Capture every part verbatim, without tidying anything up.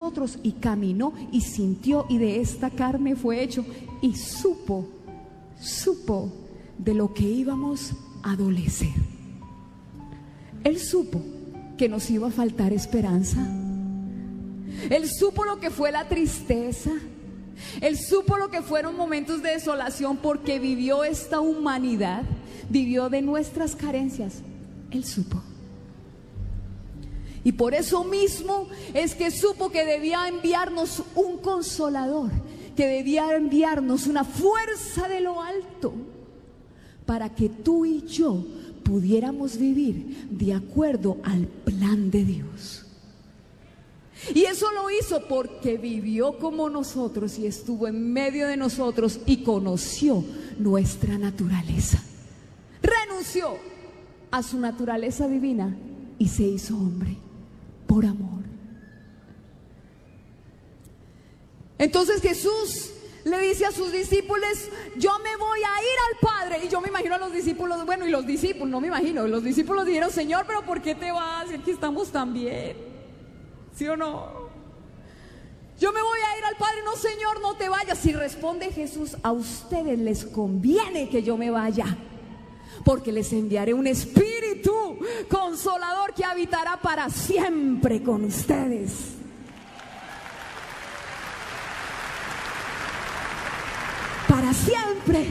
nosotros y caminó y sintió y de esta carne fue hecho y supo, supo de lo que íbamos a adolecer. Él supo que nos iba a faltar esperanza. Él supo lo que fue la tristeza. Él supo lo que fueron momentos de desolación porque vivió esta humanidad, vivió de nuestras carencias. Él supo. Y por eso mismo es que supo que debía enviarnos un consolador, que debía enviarnos una fuerza de lo alto, para que tú y yo pudiéramos vivir de acuerdo al plan de Dios. Y eso lo hizo porque vivió como nosotros y estuvo en medio de nosotros y conoció nuestra naturaleza. Renunció a su naturaleza divina y se hizo hombre por amor. Entonces Jesús le dice a sus discípulos: yo me voy a ir al Padre. Y yo me imagino a los discípulos, bueno, y los discípulos, no me imagino, los discípulos dijeron: Señor, pero ¿por qué te vas? Si aquí estamos tan bien. ¿Sí o no? Yo me voy a ir al Padre. No, Señor, no te vayas. Y responde Jesús: a ustedes les conviene que yo me vaya, porque les enviaré un Espíritu Consolador que habitará para siempre con ustedes. Para siempre.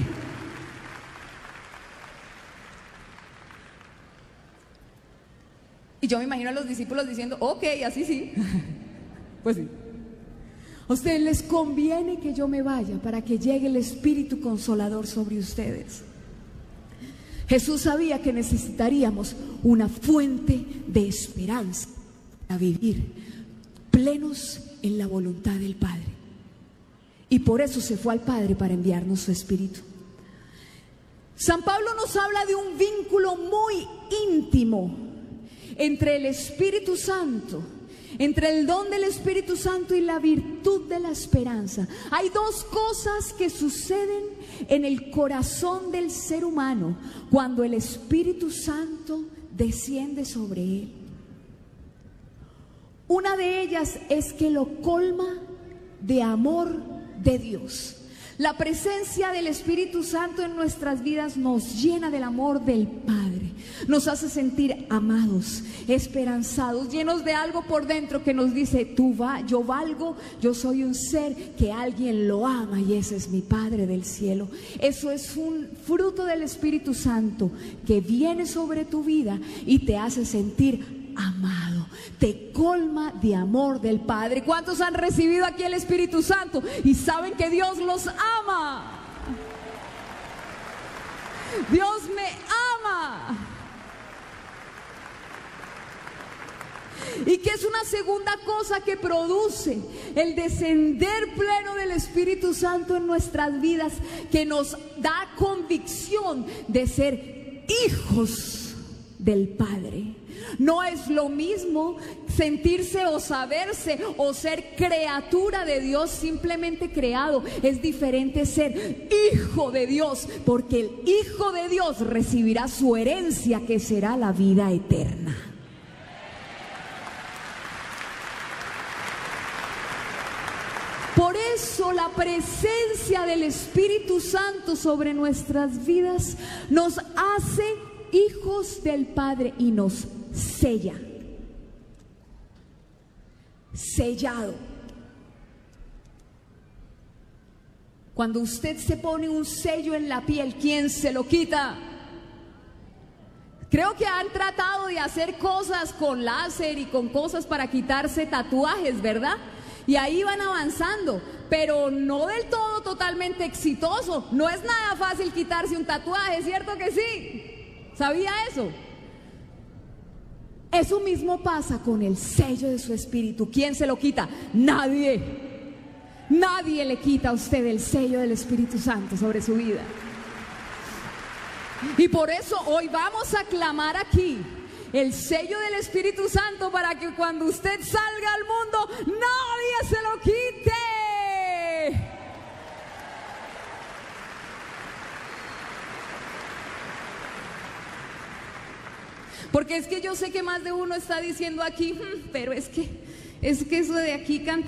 Y yo me imagino a los discípulos diciendo: ok, así sí. Pues sí. A ustedes les conviene que yo me vaya para que llegue el Espíritu Consolador sobre ustedes. Jesús sabía que necesitaríamos una fuente de esperanza para vivir plenos en la voluntad del Padre. Y por eso se fue al Padre para enviarnos su Espíritu. San Pablo nos habla de un vínculo muy íntimo entre el Espíritu Santo, entre el don del Espíritu Santo y la virtud de la esperanza. Hay dos cosas que suceden en el corazón del ser humano cuando el Espíritu Santo desciende sobre él. Una de ellas es que lo colma de amor de Dios. La presencia del Espíritu Santo en nuestras vidas nos llena del amor del Padre, nos hace sentir amados, esperanzados, llenos de algo por dentro que nos dice: tú va, yo valgo, yo soy un ser que alguien lo ama y ese es mi Padre del cielo. Eso es un fruto del Espíritu Santo que viene sobre tu vida y te hace sentir amado, te colma de amor del Padre. ¿Cuántos han recibido aquí el Espíritu Santo y saben que Dios los ama? Dios me ama. ¿Y qué es una segunda cosa que produce el descender pleno del Espíritu Santo en nuestras vidas? Que nos da convicción de ser hijos del Padre. No es lo mismo sentirse o saberse o ser criatura de Dios, simplemente creado. Es diferente ser hijo de Dios, porque el hijo de Dios recibirá su herencia, que será la vida eterna. Por eso la presencia del Espíritu Santo sobre nuestras vidas nos hace hijos del Padre y nos sella. Sellado. Cuando usted se pone un sello en la piel, ¿quién se lo quita? Creo que han tratado de hacer cosas con láser y con cosas para quitarse tatuajes, ¿verdad? Y ahí van avanzando, pero no del todo totalmente exitoso. No es nada fácil quitarse un tatuaje, ¿cierto que sí? ¿Sabía eso? Eso mismo pasa con el sello de su Espíritu. ¿Quién se lo quita? Nadie. Nadie le quita a usted el sello del Espíritu Santo sobre su vida. Y por eso hoy vamos a clamar aquí el sello del Espíritu Santo, para que cuando usted salga al mundo nadie se lo quite. Porque es que yo sé que más de uno está diciendo aquí: pero es que es que eso de aquí canta